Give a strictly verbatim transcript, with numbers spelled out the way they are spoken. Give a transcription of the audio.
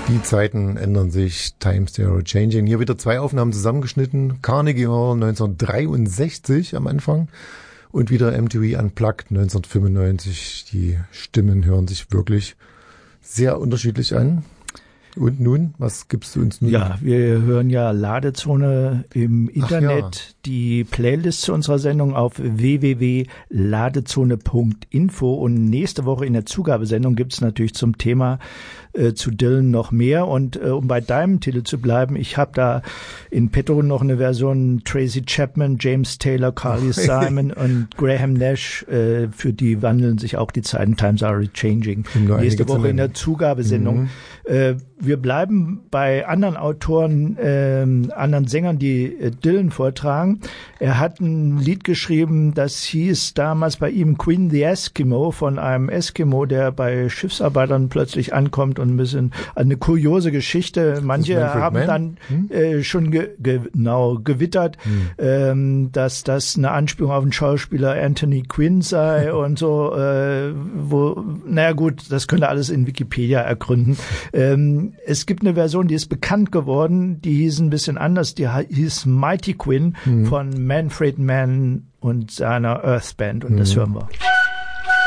Die Zeiten ändern sich, Times they are changing. Hier wieder zwei Aufnahmen zusammengeschnitten. Carnegie Hall neunzehnhundertdreiundsechzig am Anfang und wieder M T V Unplugged neunzehnhundertfünfundneunzig. Die Stimmen hören sich wirklich sehr unterschiedlich an. Und nun, was gibst du uns nun? Ja, wir hören ja Ladezone im Internet. Ja. Die Playlist zu unserer Sendung auf w w w punkt ladezone punkt info und nächste Woche in der Zugabesendung gibt es natürlich zum Thema äh, zu Dylan noch mehr. Und äh, um bei deinem Titel zu bleiben, ich habe da in petto noch eine Version Tracy Chapman, James Taylor, Carly Simon und Graham Nash. Äh, für die wandeln sich auch die Zeiten. Times are changing. Nächste Woche in der Zugabesendung. Mhm. Äh, wir bleiben bei anderen Autoren, äh, anderen Sängern, die äh, Dylan vortragen. Er hat ein Lied geschrieben, das hieß damals bei ihm Queen the Eskimo, von einem Eskimo, der bei Schiffsarbeitern plötzlich ankommt und ein bisschen eine kuriose Geschichte. Manche haben Mann? dann hm? äh, schon ge, genau gewittert, hm. ähm, dass das eine Anspielung auf den Schauspieler Anthony Quinn sei und so. Äh, wo, naja gut, das könnt ihr alles in Wikipedia ergründen. Ähm, es gibt eine Version, die ist bekannt geworden, die hieß ein bisschen anders, die hieß Mighty Quinn hm. von Manfred Mann und seiner Earth Band und hm. das hören wir.